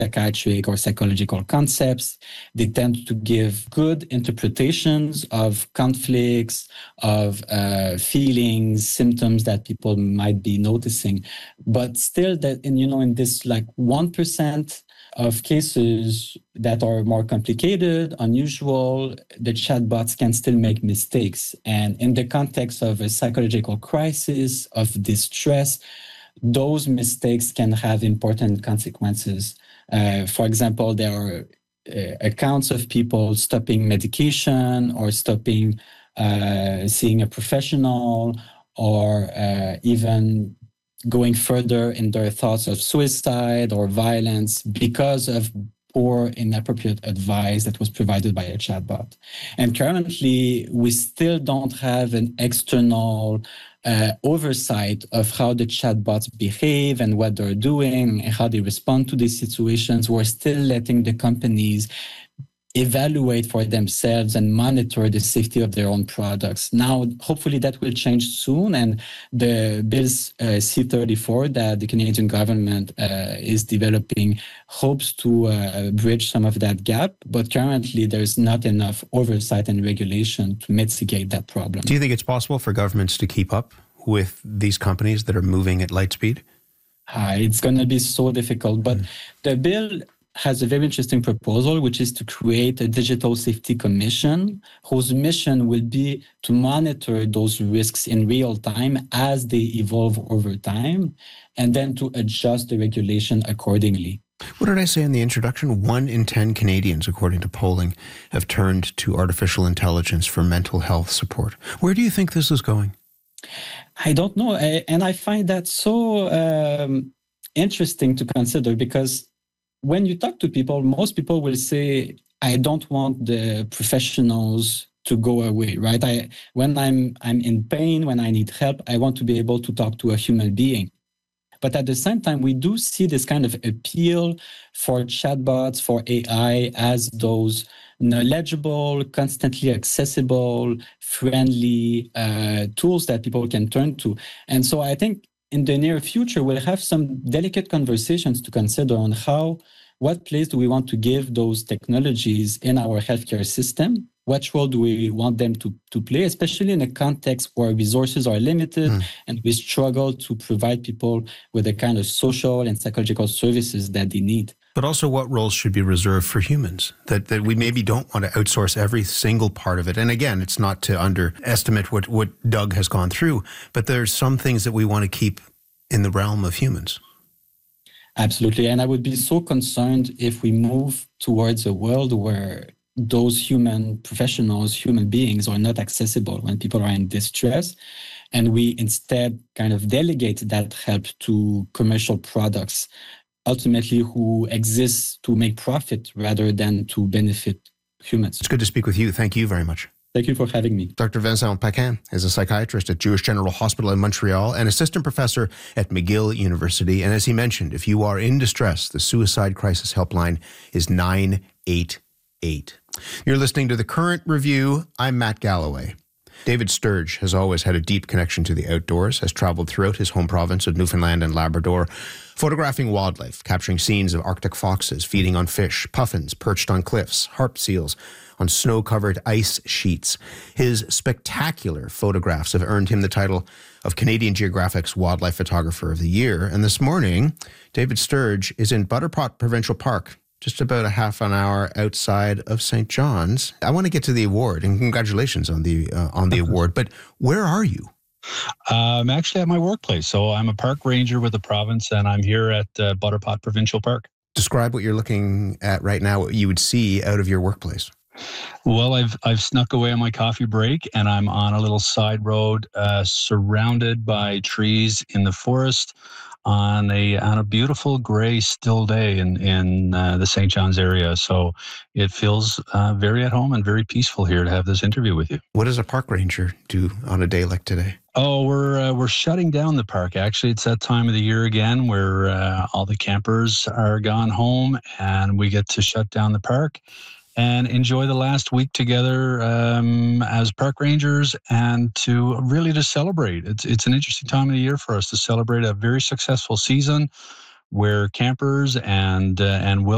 psychiatric or psychological concepts. They tend to give good interpretations of conflicts, of feelings, symptoms that people might be noticing. But still that, in this like 1% of cases that are more complicated, unusual, the chatbots can still make mistakes. And in the context of a psychological crisis, of distress, those mistakes can have important consequences. For example, there are accounts of people stopping medication or stopping seeing a professional, or even going further in their thoughts of suicide or violence because of poor, inappropriate advice that was provided by a chatbot. And currently, we still don't have an external oversight of how the chatbots behave and what they're doing and how they respond to these situations. We're still letting the companies evaluate for themselves and monitor the safety of their own products. Now, hopefully that will change soon. And the Bills C-34 that the Canadian government is developing hopes to bridge some of that gap. But currently, there's not enough oversight and regulation to mitigate that problem. Do you think it's possible for governments to keep up with these companies that are moving at light speed? It's going to be so difficult. But the bill has a very interesting proposal, which is to create a digital safety commission whose mission will be to monitor those risks in real time as they evolve over time, and then to adjust the regulation accordingly. What did I say in the introduction? 1 in 10 Canadians, according to polling, have turned to artificial intelligence for mental health support. Where do you think this is going? I don't know. And I find that so interesting to consider, because when you talk to people, most people will say, I don't want the professionals to go away, right? When I'm in pain, when I need help, I want to be able to talk to a human being. But at the same time, we do see this kind of appeal for chatbots, for AI, as those knowledgeable, constantly accessible, friendly tools that people can turn to. And so I think in the near future, we'll have some delicate conversations to consider on what place do we want to give those technologies in our healthcare system? What role do we want them to play, especially in a context where resources are limited and we struggle to provide people with the kind of social and psychological services that they need? But also, what roles should be reserved for humans? That we maybe don't want to outsource every single part of it. And again, it's not to underestimate what Doug has gone through, but there's some things that we want to keep in the realm of humans. Absolutely. And I would be so concerned if we move towards a world where those human professionals, human beings are not accessible when people are in distress. And we instead kind of delegate that help to commercial products, ultimately who exist to make profit rather than to benefit humans. It's good to speak with you. Thank you very much. Thank you for having me. Dr. Vincent Paquin is a psychiatrist at Jewish General Hospital in Montreal and assistant professor at McGill University. And as he mentioned, if you are in distress, the Suicide Crisis Helpline is 988. You're listening to The Current Review. I'm Matt Galloway. David Sturge has always had a deep connection to the outdoors, has traveled throughout his home province of Newfoundland and Labrador, photographing wildlife, capturing scenes of Arctic foxes feeding on fish, puffins perched on cliffs, harp seals on snow-covered ice sheets. His spectacular photographs have earned him the title of Canadian Geographic's Wildlife Photographer of the Year. And this morning, David Sturge is in Butterpot Provincial Park, just about a half an hour outside of St. John's. I want to get to the award, and congratulations on the award. But where are you? I'm actually at my workplace. So I'm a park ranger with the province, and I'm here at Butterpot Provincial Park. Describe what you're looking at right now, what you would see out of your workplace. Well, I've snuck away on my coffee break, and I'm on a little side road surrounded by trees in the forest on a beautiful gray still day in the St. John's area. So it feels very at home and very peaceful here to have this interview with you. What does a park ranger do on a day like today? Oh, we're shutting down the park. Actually, it's that time of the year again where all the campers are gone home, and we get to shut down the park and enjoy the last week together as park rangers, and to really just celebrate. It's an interesting time of the year for us to celebrate a very successful season where campers and